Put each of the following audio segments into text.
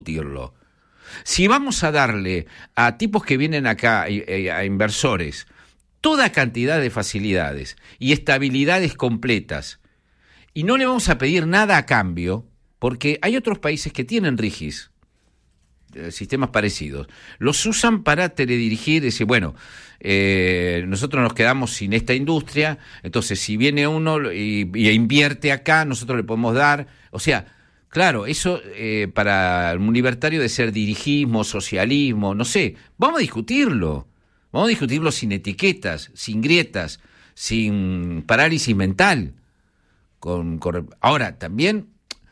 discutirlo. Si vamos a darle a tipos que vienen acá, a inversores, toda cantidad de facilidades y estabilidades completas, y no le vamos a pedir nada a cambio, porque hay otros países que tienen RIGIs, sistemas parecidos, los usan para teledirigir, decir, bueno, nosotros nos quedamos sin esta industria, entonces si viene uno y invierte acá, nosotros le podemos dar, o sea, claro, eso para un libertario debe ser dirigismo, socialismo, no sé, vamos a discutirlo sin etiquetas, sin grietas, sin parálisis mental. Ahora, también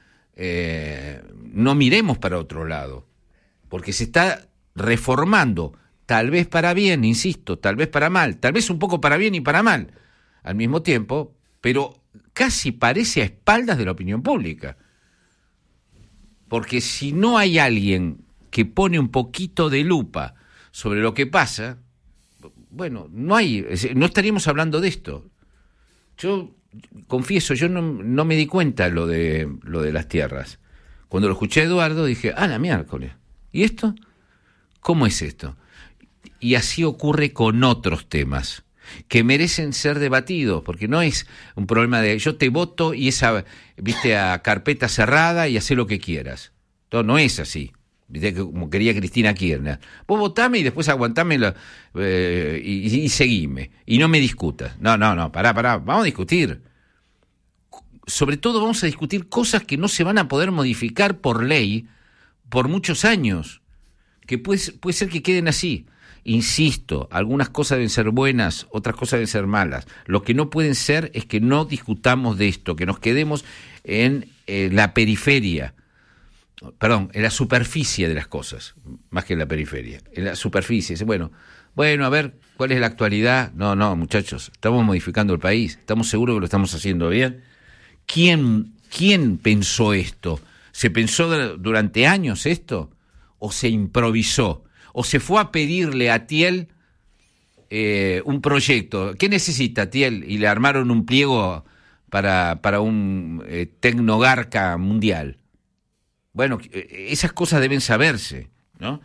no miremos para otro lado, porque se está reformando, tal vez para bien, insisto, tal vez para mal, tal vez un poco para bien y para mal, al mismo tiempo, pero casi parece a espaldas de la opinión pública. Porque si no hay alguien que pone un poquito de lupa sobre lo que pasa, bueno, no estaríamos hablando de esto. Yo confieso, yo no me di cuenta lo de las tierras. Cuando lo escuché a Eduardo dije, la miércoles, ¿y esto? ¿Cómo es esto? Y así ocurre con otros temas que merecen ser debatidos, porque no es un problema de yo te voto y esa, viste, a carpeta cerrada y hacé lo que quieras. No es así, viste, como quería Cristina Kirchner. Vos votame y después aguantame y seguime, y no me discutas. No, pará, vamos a discutir. Sobre todo vamos a discutir cosas que no se van a poder modificar por ley por muchos años, que puede ser que queden así. Insisto, algunas cosas deben ser buenas, otras cosas deben ser malas. Lo que no pueden ser es que no discutamos de esto, que nos quedemos en la periferia, en la superficie de las cosas, más que en la periferia, en la superficie. Bueno, a ver, ¿cuál es la actualidad? No, muchachos, estamos modificando el país, estamos seguros que lo estamos haciendo bien. ¿Quién pensó esto? ¿Se pensó durante años esto? ¿O se improvisó? ¿O se fue a pedirle a Thiel un proyecto? ¿Qué necesita Thiel? Y le armaron un pliego para un tecnogarca mundial. Bueno, esas cosas deben saberse, ¿no?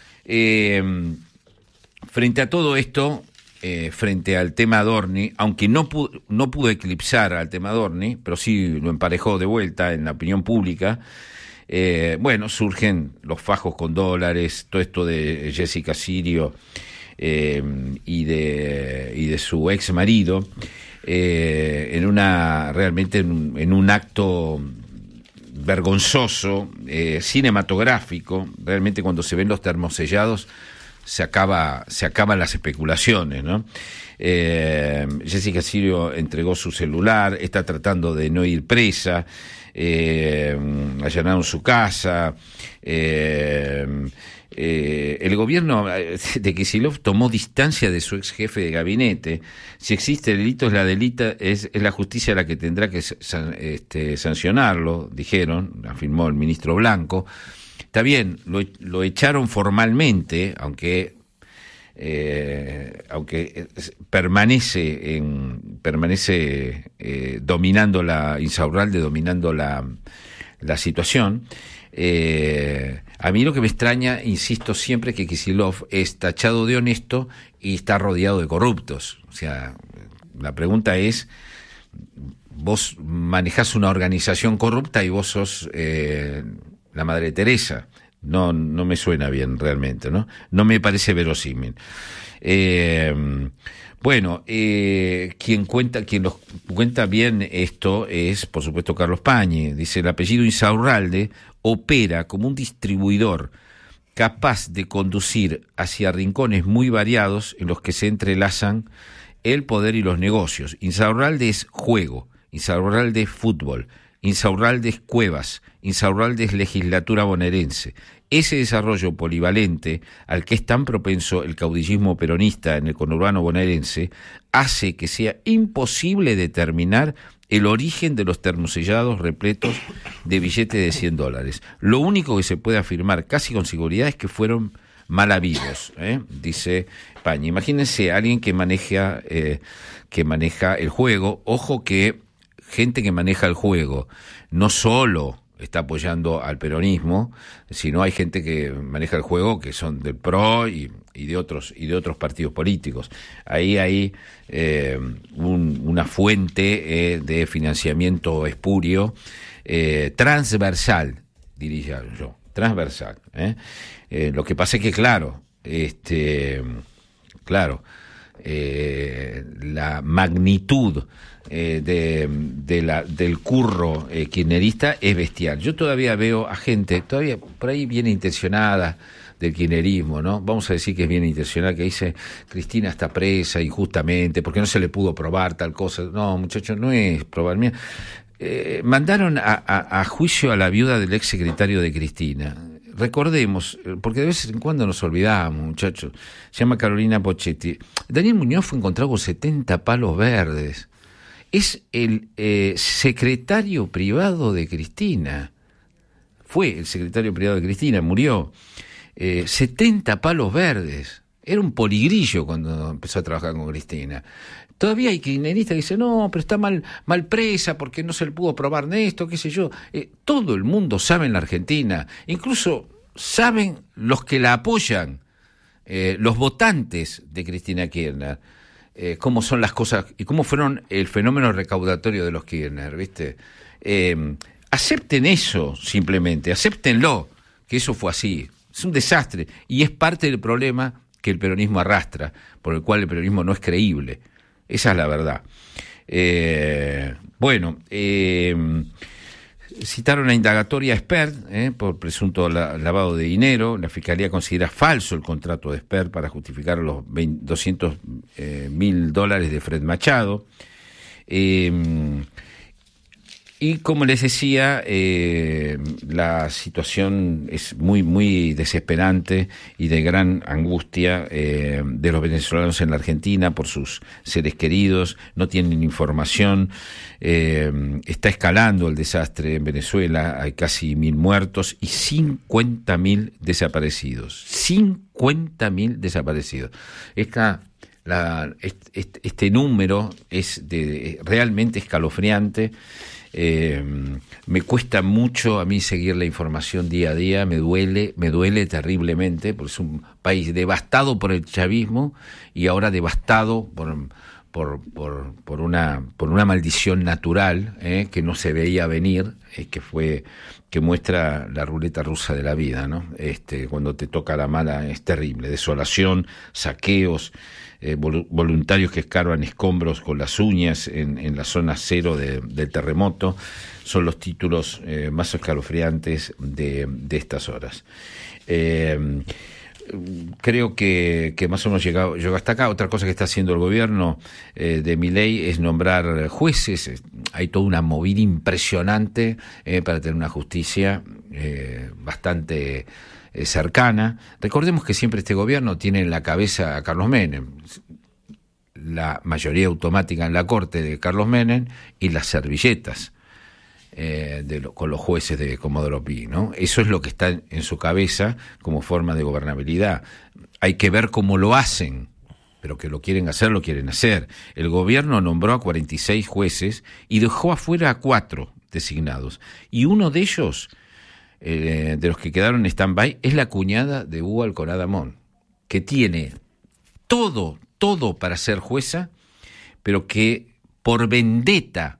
Frente a todo esto, frente al tema Adorni, aunque no pudo eclipsar al tema Adorni, pero sí lo emparejó de vuelta en la opinión pública. Surgen los fajos con dólares, todo esto de Jessica Sirio y de su ex marido, en un acto vergonzoso, cinematográfico. Realmente cuando se ven los termosellados se acaban las especulaciones, ¿no? Jessica Sirio entregó su celular, está tratando de no ir presa, allanaron su casa, el gobierno de Kicillof tomó distancia de su ex jefe de gabinete. Si existe delito es la justicia la que tendrá que sancionarlo, dijeron, afirmó el ministro Blanco. Está bien, lo echaron formalmente, aunque permanece dominando la situación. A mí lo que me extraña, insisto siempre, es que Kicillof es tachado de honesto y está rodeado de corruptos. O sea, la pregunta es, vos manejás una organización corrupta y vos sos la Madre Teresa. No me suena bien realmente, ¿no? No me parece verosímil. Quien nos cuenta bien esto es, por supuesto, Carlos Pañi. Dice, el apellido Insaurralde opera como un distribuidor capaz de conducir hacia rincones muy variados en los que se entrelazan el poder y los negocios. Insaurralde es juego, Insaurralde es fútbol, Insaurralde es cuevas, Insaurralde es legislatura bonaerense. Ese desarrollo polivalente al que es tan propenso el caudillismo peronista en el conurbano bonaerense hace que sea imposible determinar el origen de los termosellados repletos de billetes de $100. Lo único que se puede afirmar casi con seguridad es que fueron mal habidos, dice Pañi. Imagínense a alguien que maneja el juego. Ojo que gente que maneja el juego no solo está apoyando al peronismo, sino hay gente que maneja el juego que son del PRO y de otros partidos políticos. Ahí hay una fuente de financiamiento espurio, transversal, diría yo, transversal. Lo que pasa es que, claro, la magnitud del curro kirchnerista es bestial. Yo todavía veo a gente, todavía por ahí bien intencionada del kirchnerismo, ¿no? Vamos a decir que es bien intencionada, que dice Cristina está presa injustamente porque no se le pudo probar tal cosa. No, muchachos, no es probar. Mira, mandaron a juicio a la viuda del ex secretario de Cristina. Recordemos, porque de vez en cuando nos olvidamos, muchachos. Se llama Carolina Pochetti. Daniel Muñoz fue encontrado con 70 palos verdes. Es el secretario privado de Cristina. Fue el secretario privado de Cristina, murió. 70 palos verdes. Era un poligrillo cuando empezó a trabajar con Cristina. Todavía hay kirchneristas que dicen, no, pero está mal presa porque no se le pudo probar de esto, qué sé yo. Todo el mundo sabe en la Argentina, incluso saben los que la apoyan, los votantes de Cristina Kirchner, cómo son las cosas y cómo fueron el fenómeno recaudatorio de los Kirchner, ¿viste? Acepten eso simplemente, acéptenlo, que eso fue así. Es un desastre y es parte del problema que el peronismo arrastra, por el cual el peronismo no es creíble. Esa es la verdad. Citaron la indagatoria a Spert por presunto lavado de dinero. La Fiscalía considera falso el contrato de Spert para justificar los $200,000 de Fred Machado. Y como les decía, la situación es muy, muy desesperante y de gran angustia de los venezolanos en la Argentina por sus seres queridos, no tienen información, está escalando el desastre en Venezuela, hay casi 1.000 muertos y 50.000 desaparecidos. 50.000 desaparecidos. Este número es realmente escalofriante. Me cuesta mucho a mí seguir la información día a día, me duele terriblemente, porque es un país devastado por el chavismo y ahora devastado por una maldición natural que no se veía venir, que muestra la ruleta rusa de la vida, ¿no? Cuando te toca la mala es terrible, desolación, saqueos, voluntarios que escarban escombros con las uñas en la zona cero del terremoto, son los títulos más escalofriantes de estas horas. Creo que más o menos llegó hasta acá. Otra cosa que está haciendo el gobierno de Milei es nombrar jueces. Hay toda una movida impresionante para tener una justicia bastante cercana. Recordemos que siempre este gobierno tiene en la cabeza a Carlos Menem, la mayoría automática en la corte de Carlos Menem y las servilletas con los jueces de Comodoro Pi, ¿no? Eso es lo que está en su cabeza como forma de gobernabilidad. Hay que ver cómo lo hacen, pero que lo quieren hacer, lo quieren hacer. El gobierno nombró a 46 jueces y dejó afuera a 4 designados, y uno de ellos, de los que quedaron en stand-by, es la cuñada de Hugo Alconada Amón, que tiene todo para ser jueza, pero que por vendetta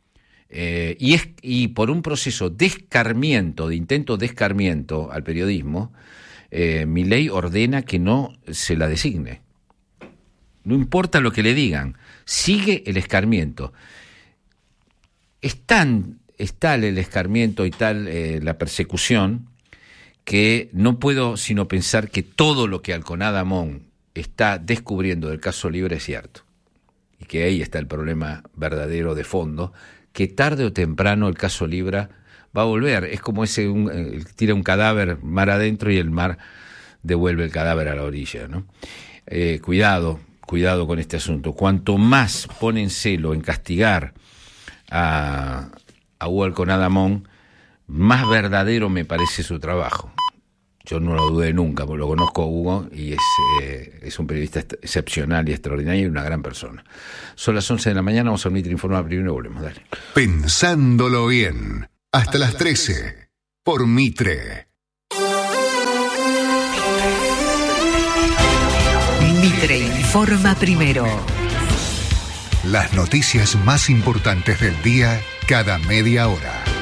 y por un proceso de intento de escarmiento al periodismo, Milei ordena que no se la designe. No importa lo que le digan, sigue el escarmiento. Es tal el escarmiento y tal la persecución que no puedo sino pensar que todo lo que Alconada Amón está descubriendo del caso Libra es cierto, y que ahí está el problema verdadero de fondo, que tarde o temprano el caso Libra va a volver. Es como tira un cadáver mar adentro y el mar devuelve el cadáver a la orilla, ¿no? Cuidado con este asunto. Cuanto más ponen celo en castigar a Hugo Alconada Amón, más verdadero me parece su trabajo. Yo no lo dudé nunca, porque lo conozco a Hugo y es un periodista excepcional y extraordinario y una gran persona. Son las 11 de la mañana, vamos a unir informar primero y volvemos, dale. Pensándolo bien. hasta las 13 por Mitre. Mitre informa primero. Las noticias más importantes del día cada media hora.